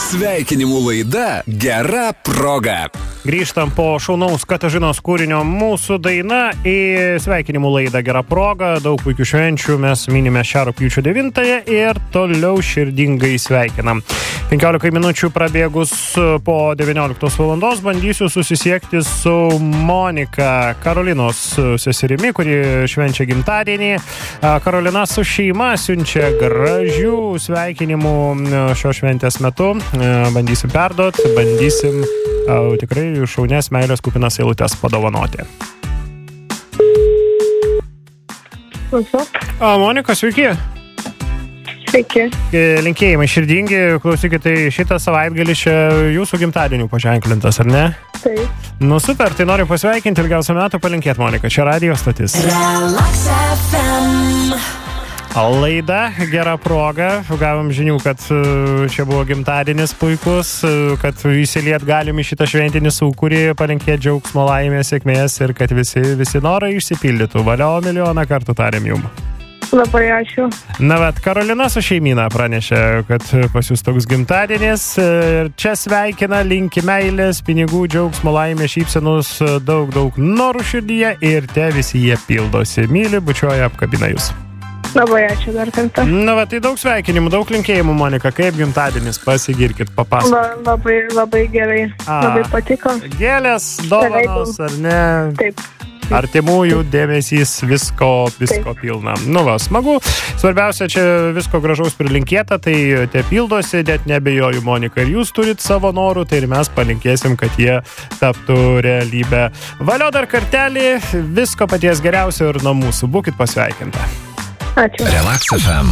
Sveikinimų laida Gera proga. Grįžtam po šaunaus Katažinos kūrinio Mūsų daina į sveikinimų laidą Gera proga. Daug puikių švenčių mes minime šią rugpjūčio 9 ir toliau širdingai sveikinam. 15 minučių prabėgus po 19 valandos bandysiu susisiekti su Monika, Karolinos seserimi, kuri švenčia gimtadienį. Karolina su šeima siunčia gražių sveikinimų šio šventės metu. Bandysim perduot, bandysim tikrai šaunės meilės kupinas eilutes padovanoti. Monika, sveiki. Sveiki. Linkėjimai širdingi, klausykit, tai šitą savaitgalį čia jūsų gimtadienių paženklintas, ar ne? Taip. Nu super, tai noriu pasveikinti ilgiausią metų, palinkėti, Monika, čia radio stotis. Relax FM. Laida Gera proga, gavom žinių, kad čia buvo gimtadienis puikus, kad įsiliet galim į šitą šventinį sūkurį, palinkėti džiaugsmo, laimės, sėkmės ir kad visi norai išsipildytų. Valio milijoną kartų tarėm jum. Labai ačiū. Na, bet Karolina su šeimyna pranešė, kad pas jūs toks gimtadienis. Čia sveikina, linki meilės, pinigų, džiaugsmo, laimės, šypsenus, daug norų širdyje ir te visi jie pildosi. Myli, bučiuoja, apkabina jūs. Labai ačiū dar kartą. Na, bet tai daug sveikinimų, daug linkėjimų, Monika. Kaip gimtadienis? Pasigirkit, papasakokit. Labai gerai. Labai patiko. Gėlės, dovanos, ar ne? Taip. Artimųjų dėmesys, visko pilna. Nu va, smagu. Svarbiausia, čia visko gražaus prilinkėta, tai te pildosi, net nebejoju, Monika, ir jūs turit savo norų, tai ir mes palinkėsim, kad jie taptų realybę. Valio dar kartelį, visko paties geriausio ir nuo mūsų. Būkit pasveikinta. Ačiū. Relax FM.